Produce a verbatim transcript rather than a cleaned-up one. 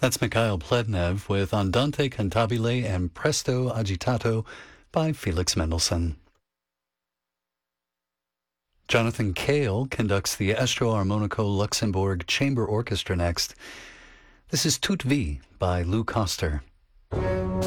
That's Mikhail Plednev with Andante Cantabile and Presto Agitato by Felix Mendelssohn. Jonathan Cale conducts the Estro Armonico Luxembourg Chamber Orchestra next. This is Toute Vie by Lou Koster.